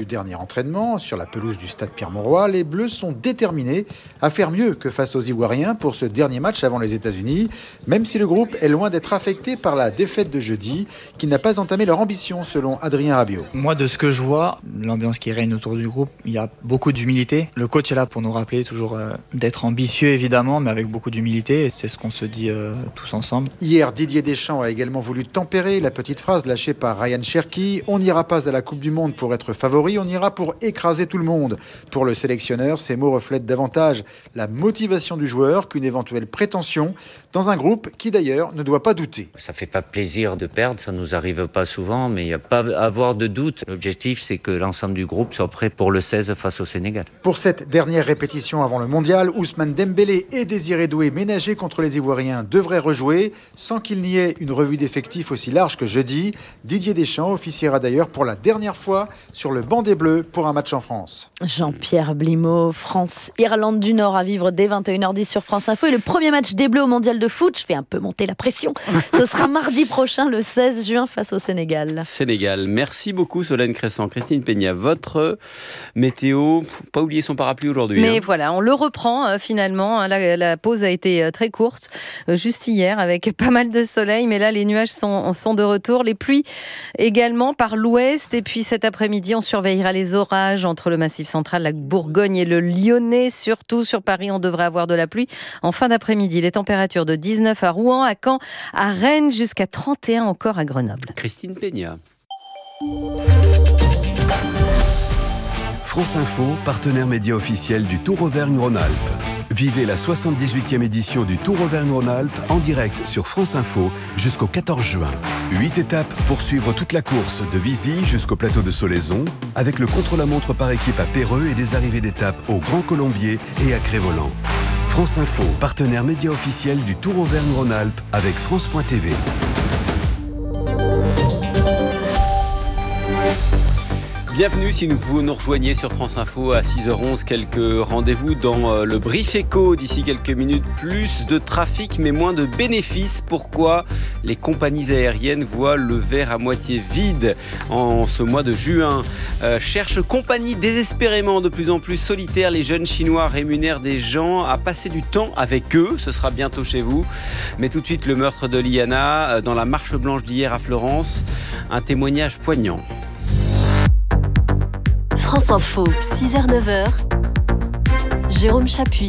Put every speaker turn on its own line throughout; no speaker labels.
du dernier entraînement sur la pelouse du stade Pierre-Mauroy, les Bleus sont déterminés à faire mieux que face aux Ivoiriens pour ce dernier match avant les États-Unis, même si le groupe est loin d'être affecté par la défaite de jeudi, qui n'a pas entamé leur ambition selon Adrien Rabiot.
Moi, de ce que je vois, l'ambiance qui règne autour du groupe, il y a beaucoup d'humilité. Le coach est là pour nous rappeler toujours d'être ambitieux évidemment, mais avec beaucoup d'humilité. C'est ce qu'on se dit tous ensemble.
Hier, Didier Deschamps a également voulu tempérer la petite phrase lâchée par Ryan Cherki. On n'ira pas à la Coupe du Monde pour être favori, on ira pour écraser tout le monde. Pour le sélectionneur, ces mots reflètent davantage la motivation du joueur qu'une éventuelle prétention dans un groupe qui d'ailleurs ne doit pas douter.
Ça fait pas plaisir de perdre, ça nous arrive pas souvent, mais il n'y a pas à avoir de doute. L'objectif, c'est que l'ensemble du groupe soit prêt pour le 16 face au Sénégal.
Pour cette dernière répétition avant le mondial, Ousmane Dembélé et Désiré Doué, ménagés contre les Ivoiriens, devraient rejouer sans qu'il n'y ait une revue d'effectifs aussi large que jeudi. Didier Deschamps officiera d'ailleurs pour la dernière fois sur le banc des Bleus pour un match en France.
Jean-Pierre Blimaud, France-Irlande du Nord à vivre dès 21h10 sur France Info. Et le premier match des Bleus au mondial de foot, je fais un peu monter la pression, ce sera mardi prochain, le 16 juin, face au Sénégal.
Sénégal. Merci beaucoup Solène Crescent. Christine Peña, votre météo, faut pas oublier son parapluie aujourd'hui.
Mais voilà, on le reprend finalement. La pause a été très courte, juste hier, avec pas mal de soleil. Mais là, les nuages sont de retour. Les pluies également par l'ouest. Et puis cet après-midi, on surveillera les orages entre le Massif central, la Bourgogne et le Lyonnais. Surtout sur Paris, on devrait avoir de la pluie en fin d'après-midi. Les températures de 19 à Rouen, à Caen, à Rennes, jusqu'à 31 encore à Grenoble.
Christine Peña.
France Info, partenaire média officiel du Tour Auvergne-Rhône-Alpes. Vivez la 78e édition du Tour Auvergne-Rhône-Alpes en direct sur France Info jusqu'au 14 juin. 8 étapes pour suivre toute la course de Visy jusqu'au plateau de Solaison, avec le contre-la-montre par équipe à Péreux et des arrivées d'étapes au Grand Colombier et à Crévoland. France Info, partenaire média officiel du Tour Auvergne-Rhône-Alpes avec France.tv.
Bienvenue si vous nous rejoignez sur France Info à 6h11. Quelques rendez-vous dans le Brief Éco. D'ici quelques minutes, plus de trafic mais moins de bénéfices. Pourquoi les compagnies aériennes voient le verre à moitié vide en ce mois de juin? Cherchent compagnie désespérément de plus en plus solitaire. Les jeunes Chinois rémunèrent des gens à passer du temps avec eux. Ce sera bientôt chez vous. Mais tout de suite, le meurtre de Liana dans la marche blanche d'hier à Florence. Un témoignage poignant.
France Info, 6h-9h, Jérôme Chapuis.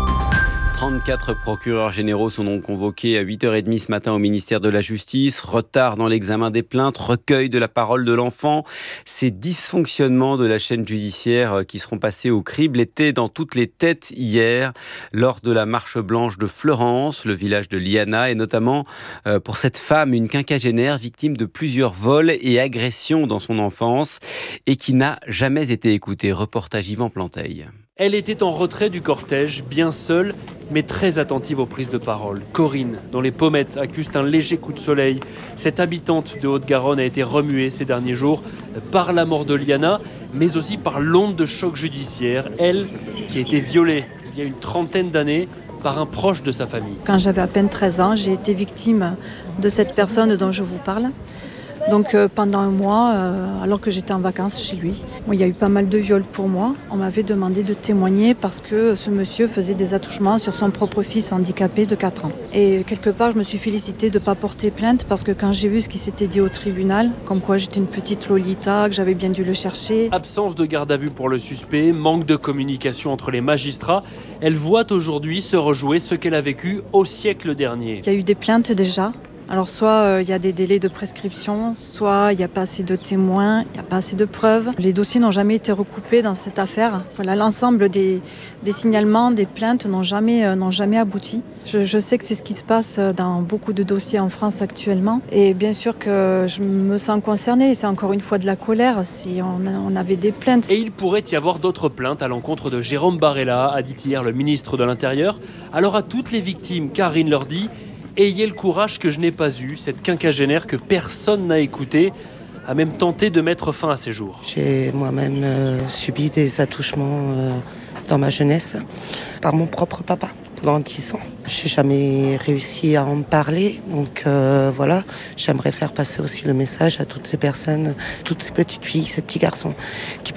34 procureurs généraux sont donc convoqués à 8h30 ce matin au ministère de la Justice. Retard dans l'examen des plaintes, recueil de la parole de l'enfant. Ces dysfonctionnements de la chaîne judiciaire qui seront passés au crible étaient dans toutes les têtes hier lors de la marche blanche de Florence, le village de Liana, et notamment pour cette femme, une quinquagénaire victime de plusieurs vols et agressions dans son enfance et qui n'a jamais été écoutée. Reportage Yvan Planteil.
Elle était en retrait du cortège, bien seule, mais très attentive aux prises de parole. Corinne, dont les pommettes accusent un léger coup de soleil. Cette habitante de Haute-Garonne a été remuée ces derniers jours par la mort de Liana, mais aussi par l'onde de choc judiciaire. Elle, qui a été violée il y a une trentaine d'années par un proche de sa famille.
Quand j'avais à peine 13 ans, j'ai été victime de cette personne dont je vous parle. Donc pendant un mois, alors que j'étais en vacances chez lui, il y a eu pas mal de viols pour moi. On m'avait demandé de témoigner parce que ce monsieur faisait des attouchements sur son propre fils handicapé de 4 ans. Et quelque part, je me suis félicitée de ne pas porter plainte parce que quand j'ai vu ce qui s'était dit au tribunal, comme quoi j'étais une petite Lolita, que j'avais bien dû le chercher.
Absence de garde à vue pour le suspect, manque de communication entre les magistrats. Elle voit aujourd'hui se rejouer ce qu'elle a vécu au siècle dernier.
Il y a eu des plaintes déjà. Alors soit il y a des délais de prescription, soit il n'y a pas assez de témoins, il n'y a pas assez de preuves. Les dossiers n'ont jamais été recoupés dans cette affaire. Voilà, l'ensemble des signalements, des plaintes n'ont jamais abouti. Je sais que c'est ce qui se passe dans beaucoup de dossiers en France actuellement. Et bien sûr que je me sens concernée. C'est encore une fois de la colère si on avait des plaintes.
Et il pourrait y avoir d'autres plaintes à l'encontre de Jérôme Barella, a dit hier le ministre de l'Intérieur. Alors à toutes les victimes, Karine leur dit: ayez le courage que je n'ai pas eu, cette quinquagénaire que personne n'a écoutée, a même tenté de mettre fin à ses jours.
J'ai moi-même subi des attouchements dans ma jeunesse par mon propre papa pendant 10 ans. J'ai jamais réussi à en parler, donc voilà, j'aimerais faire passer aussi le message à toutes ces personnes, toutes ces petites filles, ces petits garçons qui